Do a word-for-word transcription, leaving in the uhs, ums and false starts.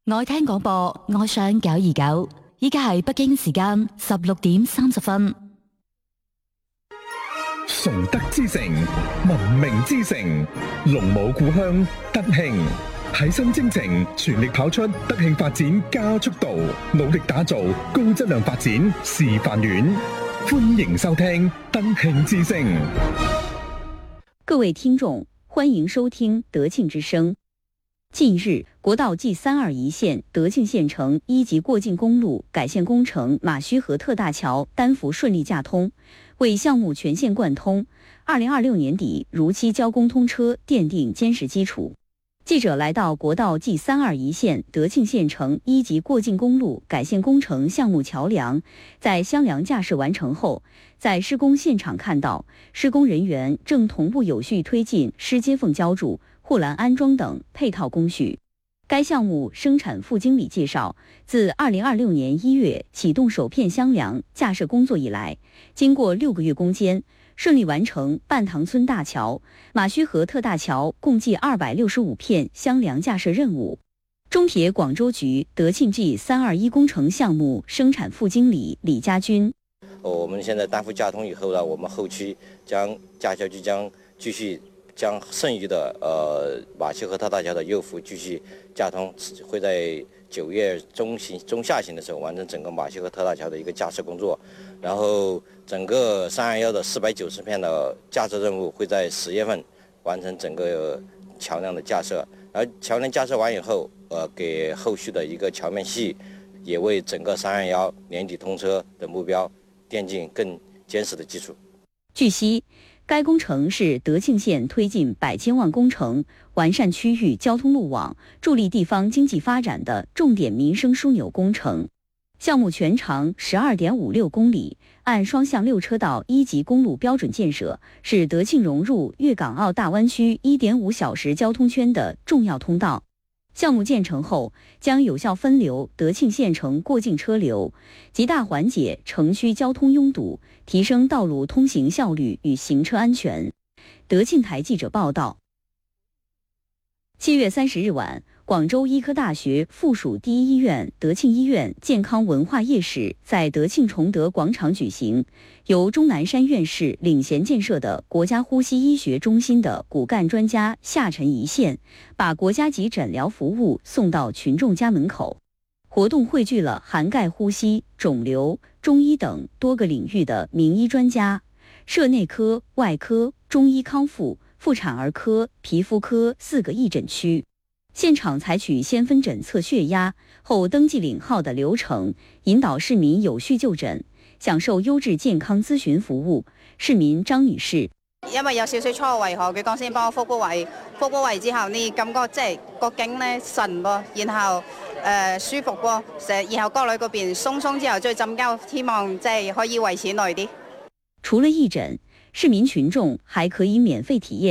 愛聽廣播，愛上九二九。依家係北京時間十六點三十分。 崇德之城，文明之城，龍母故鄉德慶，喺新征程全力跑出德慶發展加速度，努力打造高質量發展示範縣。歡迎收聽德慶之聲。 各位聽眾，歡迎收聽德慶之聲。近日，國道 G 三二一線德慶縣城一級過境公路改線工程馬須河特大橋單幅順利架通，為項目全線貫通，二零二六年底如期交工通車奠定堅實基礎。記者來到國道 G 三二一線德慶縣城一級過境公路改線工程項目橋梁在箱梁架設完成後，在施工現場看到施工人員正同步有序推進施接縫澆築、護欄安裝等配套工序。該項目生產副經理介紹，自二零二六年一月啟動首片箱梁架設工作以來，經過六個月攻堅，順利完成半塘村大橋、馬須河特大橋共計二百六十五片箱梁架設任務。中鐵廣州局德慶 G 三二一工程項目生產副經理李家軍： 我們現在單幅架通以後呢，我們後期將架橋就將繼續將剩餘的呃馬須河特大橋的右幅繼續架通，會在九月中旬中下旬的時候完成整個馬須河特大橋的一個架設工作，然後整個三二幺的四百九十片的架設任務會在十月份完成整個橋梁的架設，而橋梁架設完以後，呃給後續的一個橋面系也為整個三二幺年底通車的目標奠定更堅實的基礎。 據悉，該工程是德慶縣推進百千萬工程、完善區域交通路網、助力地方經濟發展的重點民生樞紐工程。項目全長十二點五六公里，按雙向六車道一級公路標準建設，是德慶融入粵港澳大灣區一點五小時交通圈的重要通道。項目建成後，將有效分流德慶縣城過境車流，極大緩解城區交通擁堵，提升道路通行效率與行車安全。德慶台記者報道。七月三十日晚，廣州醫科大學附屬第一醫院德慶醫院健康文化夜市在德慶崇德廣場舉行，由鍾南山院士領銜建設的國家呼吸醫學中心的骨幹專家下沉一線，把國家級診療服務送到群眾家門口。活動匯聚了涵蓋呼吸、腫瘤、中醫等多個領域的名醫專家，涉內科、外科、中醫康復、婦產兒科、皮膚科四個義診區。現場採取先分診測血壓，後登記領號的流程，引導市民有序就診，享受優質健康諮詢服務。市民張女士： 因為有少少初胃寒，佢講先幫我腹部位，腹部位之後呢，感覺即係個頸呢順噃，然後誒、呃、舒服噃，成然後角裏嗰邊鬆鬆之後再浸膠，希望即係可以維持耐啲。 除了義診，市民群眾還可以免費體驗